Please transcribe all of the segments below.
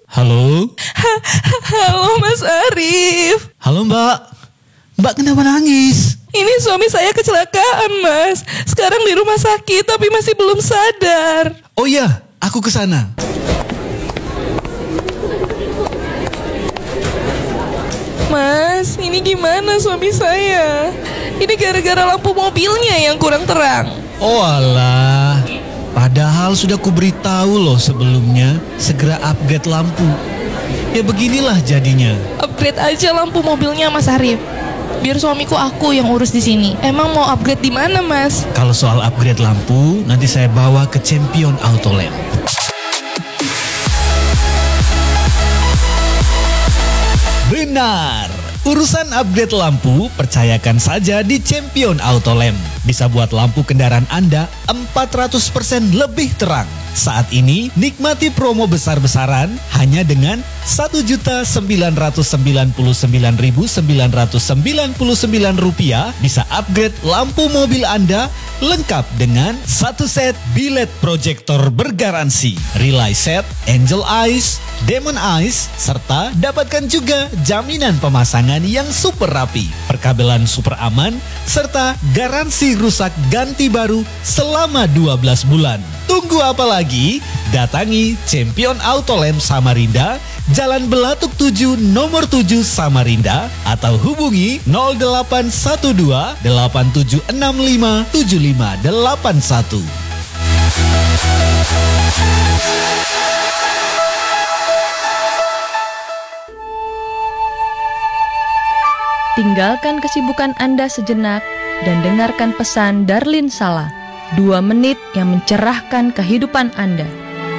Halo? Halo Mas Arif. Halo Mbak. Mbak kenapa nangis? Ini suami saya kecelakaan Mas. Sekarang di rumah sakit tapi masih belum sadar. Oh iya, aku ke sana. Mas, ini gimana suami saya? Ini gara-gara lampu mobilnya yang kurang terang. Oh alah. Padahal sudah kuberitahu loh sebelumnya, segera upgrade lampu. Ya beginilah jadinya. Upgrade aja lampu mobilnya Mas Arif. Biar suamiku aku yang urus di sini. Emang mau upgrade di mana Mas? Kalau soal upgrade lampu, nanti saya bawa ke Champion Auto Lamp. Benar, urusan upgrade lampu percayakan saja di Champion Auto Lamp. Bisa buat lampu kendaraan Anda 400% lebih terang. Saat ini nikmati promo besar-besaran hanya dengan Rp1.999.999 bisa upgrade lampu mobil Anda lengkap dengan satu set bilet proyektor bergaransi, relay set, angel eyes, demon eyes, serta dapatkan juga jaminan pemasangan yang super rapi, perkabelan super aman, serta garansi rusak ganti baru selama 12 bulan. Tunggu apa lagi? Datangi Champion Auto Lamp Samarinda, Jalan Belatuk 7 nomor 7 Samarinda, atau hubungi 0812 8765 7581. Tinggalkan kesibukan Anda sejenak dan dengarkan pesan Darlin Sala. 2 menit yang mencerahkan kehidupan Anda.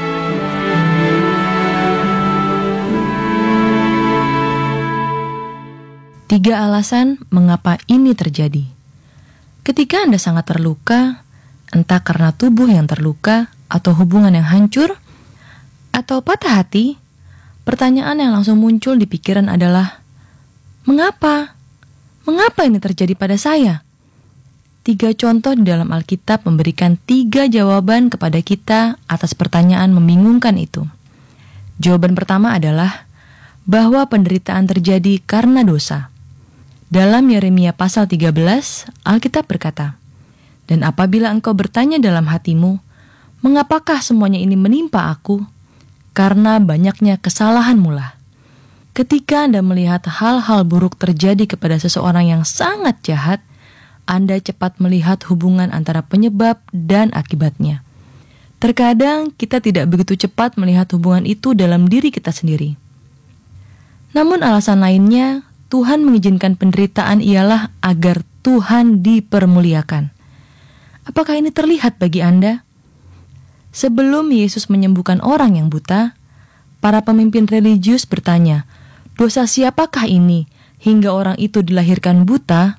Tiga alasan mengapa ini terjadi. Ketika Anda sangat terluka, entah karena tubuh yang terluka atau hubungan yang hancur, atau patah hati, pertanyaan yang langsung muncul di pikiran adalah, mengapa? Mengapa ini terjadi pada saya? 3 contoh di dalam Alkitab memberikan 3 jawaban kepada kita atas pertanyaan membingungkan itu. Jawaban pertama adalah bahwa penderitaan terjadi karena dosa. Dalam Yeremia pasal 13, Alkitab berkata, "Dan apabila engkau bertanya dalam hatimu, mengapakah semuanya ini menimpa aku? Karena banyaknya kesalahanmu lah." Ketika Anda melihat hal-hal buruk terjadi kepada seseorang yang sangat jahat, Anda cepat melihat hubungan antara penyebab dan akibatnya. Terkadang kita tidak begitu cepat melihat hubungan itu dalam diri kita sendiri. Namun alasan lainnya, Tuhan mengizinkan penderitaan ialah agar Tuhan dipermuliakan. Apakah ini terlihat bagi Anda? Sebelum Yesus menyembuhkan orang yang buta, para pemimpin religius bertanya, "Dosa siapakah ini hingga orang itu dilahirkan buta?"